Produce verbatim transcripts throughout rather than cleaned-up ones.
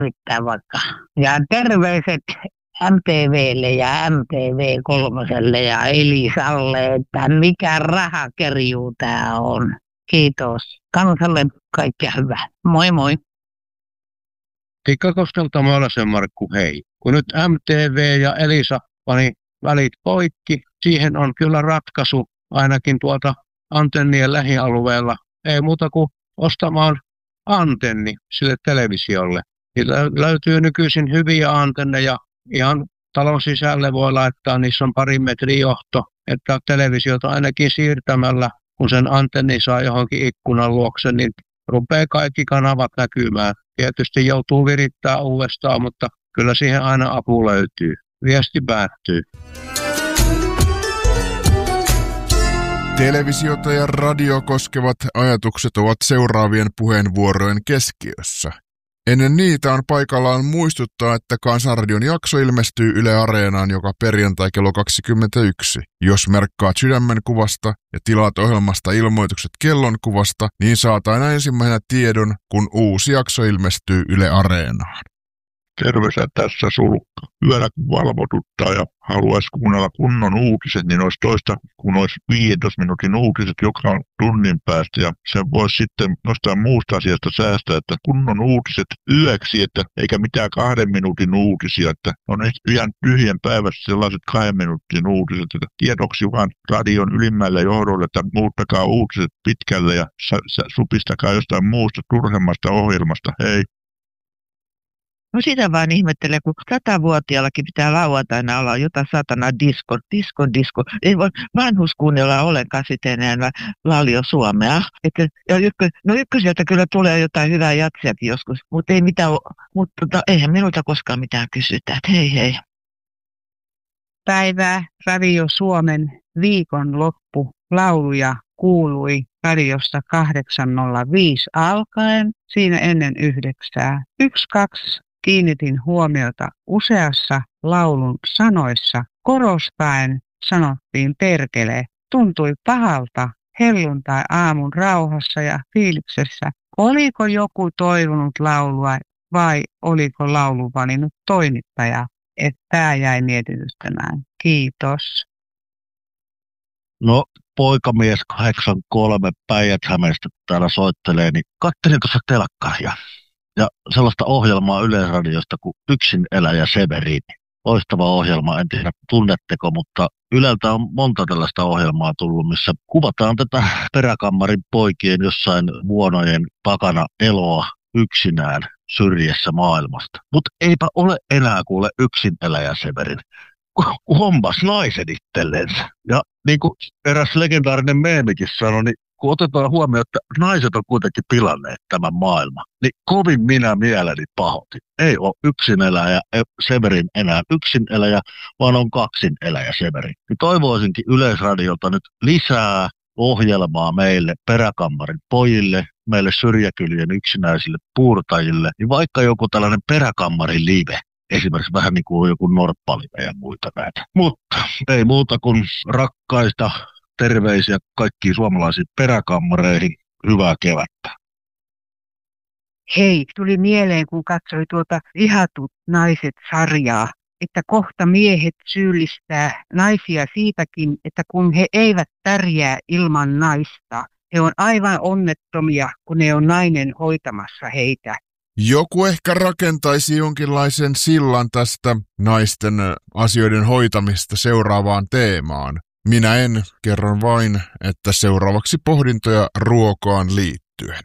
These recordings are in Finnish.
yrittää vaikka. Ja terveiset M T V:lle ja M T V kolmoselle ja Elisalle, että mikä rahakerjuu tää on. Kiitos. Kansalle kaikkea hyvää. Moi moi. Tikkakoskelta Maalasen Markku, hei. Kun nyt M T V ja Elisa pani välit poikki, siihen on kyllä ratkaisu ainakin tuolta antennien lähialueella. Ei muuta kuin ostamaan antenni sille televisiolle. Niillä löytyy nykyisin hyviä antenneja. Ihan talon sisälle voi laittaa, niissä on parin metrin johto, että televisiota ainakin siirtämällä, kun sen antenni saa johonkin ikkunan luokse, niin rupeaa kaikki kanavat näkymään. Tietysti joutuu virittää uudestaan, mutta kyllä siihen aina apu löytyy. Viesti päättyy. Televisiota ja radio koskevat ajatukset ovat seuraavien puheenvuorojen keskiössä. Ennen niitä on paikallaan muistuttaa, että Kansanradion jakso ilmestyy Yle Areenaan joka perjantai kello kaksikymmentäyksi. Jos merkkaat sydämen kuvasta ja tilaat ohjelmasta ilmoitukset kellon kuvasta, niin saat aina ensimmäisenä tiedon, kun uusi jakso ilmestyy Yle Areenaan. Terveisiä tässä Sulkka. Yöllä kun valvotuttaa ja haluaisi kuunnella kunnon uutiset, niin olisi toista, kun olisi viidentoista minuutin uutiset joka tunnin päästä. Ja sen voisi sitten nostaa muusta asiasta säästää, että kunnon uutiset yöksi, että eikä mitään kahden minuutin uutisia. Että on ihan tyhjän päivässä sellaiset kahden minuutin uutiset, että tiedoksi vaan radion ylimmälle johdolle, että muuttakaa uutiset pitkälle ja supistakaa jostain muusta turhemmasta ohjelmasta. Hei! No sitä vaan ihmettelen, kun satavuotiaallakin pitää lauantaina olla jotain satana disko, disko, disko. Ei voi vanhus kuunnella ollenkaan sitten enää Laulio Suomea. Että, ja ykkös, no ykköseltä kyllä tulee jotain hyvää jatsiakin joskus, mutta ei mitään, mutta tota, eihän minulta koskaan mitään kysytä. Hei hei. Päivää Radio Suomen viikonloppu lauluja kuului radiosta kahdeksan nolla viisi alkaen, siinä ennen yhdeksää. Yksi, kaksi. Kiinnitin huomiota useassa laulun sanoissa. Korostaen sanottiin perkele. Tuntui pahalta helluntai-aamun rauhassa ja fiiliksessä. Oliko joku toivonut laulua vai oliko laulu valinnut toimittaja? Että tämä jäi mietityttämään. Kiitos. No, poikamies kahdeksankymmentäkolme Päijät-Hämeestä täällä soittelee, niin katselin tuossa telkkaria. Ja sellaista ohjelmaa Yleisradiosta kuin Yksin eläjä Severini. Loistava ohjelma, en tiedä tunnetteko, mutta Yleltä on monta tällaista ohjelmaa tullut, missä kuvataan tätä peräkammarin poikien jossain vuonojen takana eloa yksinään syrjässä maailmasta. Mutta eipä ole enää kuule yksin eläjä Severini. Hommas naisen itsellensä. Ja niin kuin eräs legendaarinen meemikin sanoi, niin kun otetaan huomioon, että naiset on kuitenkin pilanneet tämän maailman, niin kovin minä mieleni pahoitin. Ei ole yksineläjä Severin enää yksineläjä, vaan on kaksineläjä Severin. Niin toivoisinkin Yleisradiolta nyt lisää ohjelmaa meille peräkammarin pojille, meille syrjäkylien yksinäisille puurtajille, niin vaikka joku tällainen peräkammarin live, esimerkiksi vähän niin kuin joku norppalive ja muita näitä. Mutta ei muuta kuin rakkaista terveisiä kaikkiin suomalaisiin peräkammareihin. Hyvää kevättä. Hei, tuli mieleen, kun katsoi tuota Ihatut naiset-sarjaa, että kohta miehet syyllistää naisia siitäkin, että kun he eivät pärjää ilman naista, he on aivan onnettomia, kun ne on nainen hoitamassa heitä. Joku ehkä rakentaisi jonkinlaisen sillan tästä naisten asioiden hoitamista seuraavaan teemaan. Minä en, kerron vain, että seuraavaksi pohdintoja ruokaan liittyen.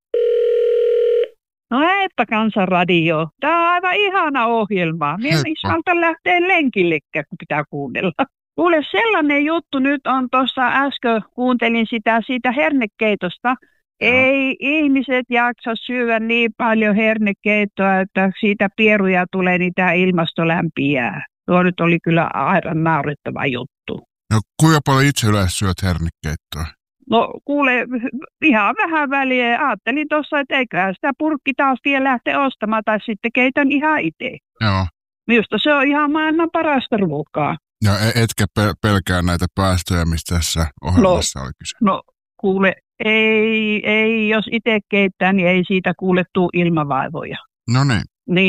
No eipä Kansanradio. Tämä on aivan ihana ohjelma. Minä ei saata lähteä lenkillekään, kun pitää kuunnella. Kuule, sellainen juttu nyt on tuossa äsken, kuuntelin sitä siitä hernekeitosta. Ei ihmiset jaksa syödä niin paljon hernekeittoa, että siitä pieruja tulee, niin tämä ilmasto lämpiää. Tuo nyt oli kyllä aivan naurettava juttu. No kuinka paljon itse yleensä syöt hernekeittoa? No kuule, ihan vähän väliä. Ajattelin tuossa, että eiköhän sitä purkki taas vielä lähteä ostamaan tai sitten keitän ihan itse. Joo. Minusta se on ihan maailman parasta ruokaa. Ja etkä pelkää näitä päästöjä, mistä tässä ohjelmassa no, oli kyse? No kuule, ei, ei jos itse keittää, niin ei siitä kuule tuu ilmavaivoja. No niin.